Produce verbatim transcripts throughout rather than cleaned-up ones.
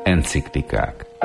Enciklikák.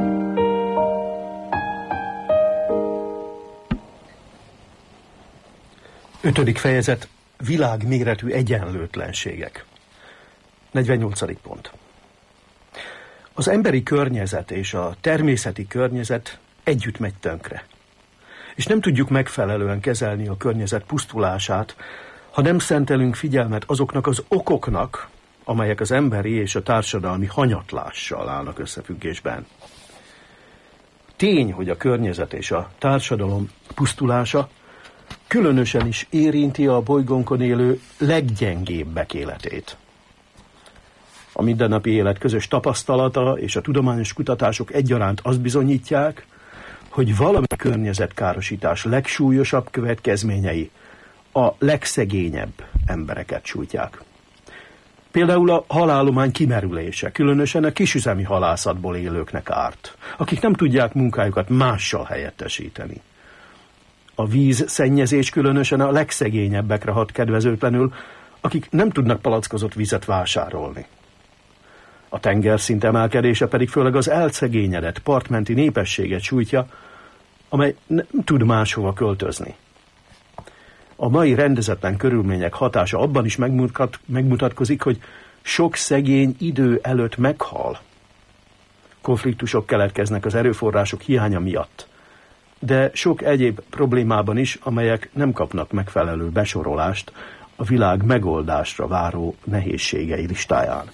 Ötödik fejezet. Világméretű egyenlőtlenségek. negyvennyolcadik pont. Az emberi környezet és a természeti környezet együtt megy tönkre. És nem tudjuk megfelelően kezelni a környezet pusztulását, ha nem szentelünk figyelmet azoknak az okoknak, amelyek az emberi és a társadalmi hanyatlással állnak összefüggésben. Tény, hogy a környezet és a társadalom pusztulása különösen is érinti a bolygónkon élő leggyengébbek életét. A mindennapi élet közös tapasztalata és a tudományos kutatások egyaránt azt bizonyítják, hogy valami környezetkárosítás legsúlyosabb következményei a legszegényebb embereket sújtják. Például a halállomány kimerülése, különösen a kisüzemi halászatból élőknek árt, akik nem tudják munkájukat mással helyettesíteni. A vízszennyezés különösen a legszegényebbekre hat kedvezőtlenül, akik nem tudnak palackozott vizet vásárolni. A tengerszint emelkedése pedig főleg az elszegényedett partmenti népességet sújtja, amely nem tud máshova költözni. A mai rendezetlen körülmények hatása abban is megmutat, megmutatkozik, hogy sok szegény idő előtt meghal. Konfliktusok keletkeznek az erőforrások hiánya miatt, de sok egyéb problémában is, amelyek nem kapnak megfelelő besorolást a világ megoldásra váró nehézségei listáján.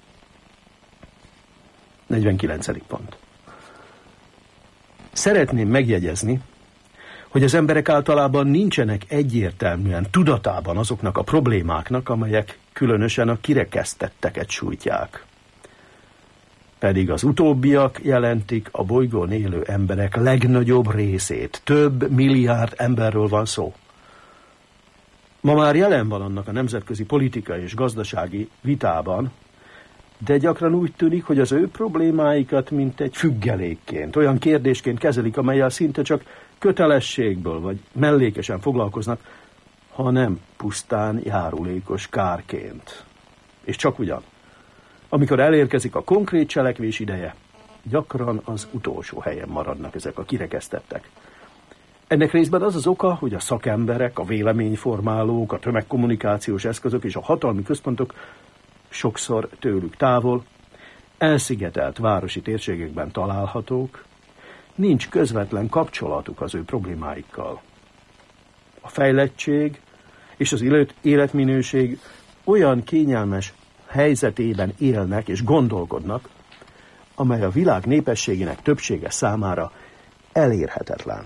negyvenkilencedik pont. Szeretném megjegyezni, hogy az emberek általában nincsenek egyértelműen tudatában azoknak a problémáknak, amelyek különösen a kirekesztetteket sújtják. Pedig az utóbbiak jelentik a bolygón élő emberek legnagyobb részét. Több milliárd emberről van szó. Ma már jelen van annak a nemzetközi politikai és gazdasági vitában, de gyakran úgy tűnik, hogy az ő problémáikat mint egy függelékként, olyan kérdésként kezelik, amellyel szinte csak kötelességből vagy mellékesen foglalkoznak, hanem pusztán járulékos kárként. És csak ugyan, amikor elérkezik a konkrét cselekvés ideje, gyakran az utolsó helyen maradnak ezek a kirekesztettek. Ennek részben az az oka, hogy a szakemberek, a véleményformálók, a tömegkommunikációs eszközök és a hatalmi központok sokszor tőlük távol, elszigetelt városi térségekben találhatók, nincs közvetlen kapcsolatuk az ő problémáikkal. A fejlettség és az életminőség olyan kényelmes helyzetében élnek és gondolkodnak, amely a világ népességének többsége számára elérhetetlen.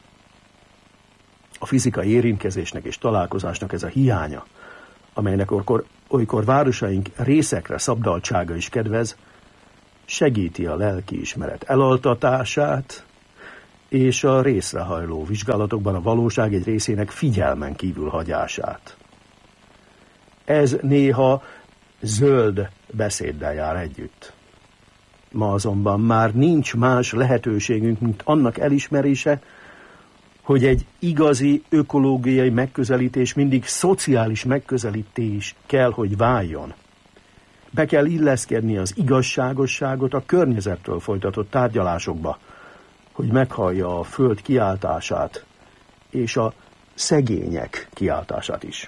A fizikai érintkezésnek és találkozásnak ez a hiánya, amelynek olykor, olykor városaink részekre szabdaltsága is kedvez, segíti a lelkiismeret elaltatását, és a részrehajló vizsgálatokban a valóság egy részének figyelmen kívül hagyását. Ez néha zöld beszéddel jár együtt. Ma azonban már nincs más lehetőségünk, mint annak elismerése, hogy egy igazi ökológiai megközelítés mindig szociális megközelítés kell, hogy váljon. Be kell illeszkedni az igazságosságot a környezettől folytatott tárgyalásokba, hogy meghallja a föld kiáltását és a szegények kiáltását is.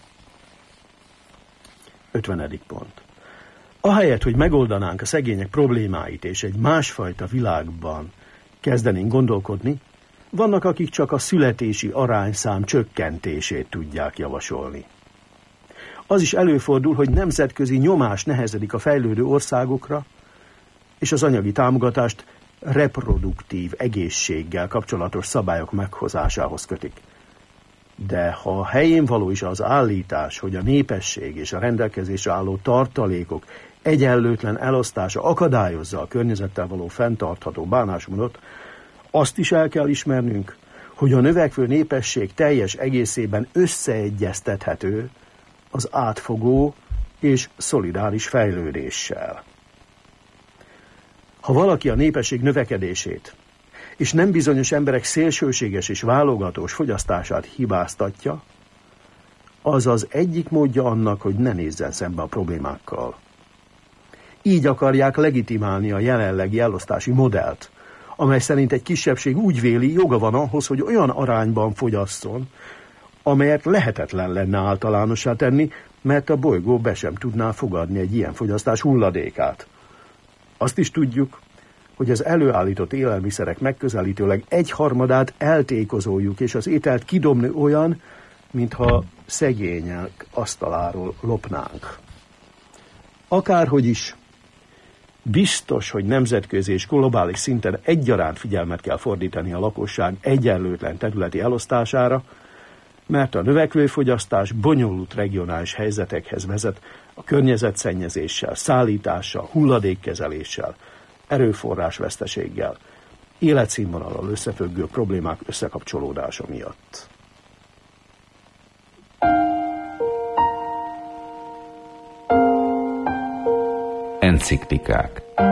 ötvenedik pont. Ahelyett, hogy megoldanánk a szegények problémáit és egy másfajta világban kezdenénk gondolkodni, vannak, akik csak a születési arányszám csökkentését tudják javasolni. Az is előfordul, hogy nemzetközi nyomás nehezedik a fejlődő országokra, és az anyagi támogatást reproduktív egészséggel kapcsolatos szabályok meghozásához kötik. De ha helyén való is az állítás, hogy a népesség és a rendelkezésre álló tartalékok egyenlőtlen elosztása akadályozza a környezettel való fenntartható bánásmódot, azt is el kell ismernünk, hogy a növekvő népesség teljes egészében összeegyeztethető az átfogó és szolidáris fejlődéssel. Ha valaki a népesség növekedését és nem bizonyos emberek szélsőséges és válogatós fogyasztását hibáztatja, az az egyik módja annak, hogy ne nézzen szembe a problémákkal. Így akarják legitimálni a jelenlegi elosztási modellt, amely szerint egy kisebbség úgy véli, joga van ahhoz, hogy olyan arányban fogyasszon, amelyet lehetetlen lenne általánossá tenni, mert a bolygó be sem tudná fogadni egy ilyen fogyasztás hulladékát. Azt is tudjuk, hogy az előállított élelmiszerek megközelítőleg egyharmadát eltékozoljuk, és az ételt kidobni olyan, mintha szegények asztaláról lopnánk. Akárhogy is, biztos, hogy nemzetközi és globális szinten egyaránt figyelmet kell fordítani a lakosság egyenlőtlen területi elosztására, mert a növekvő fogyasztás bonyolult regionális helyzetekhez vezet a környezetszennyezéssel, szállítással, hulladékkezeléssel, erőforrásveszteséggel, életszínvonallal összefüggő problémák összekapcsolódása miatt. Enciklikák.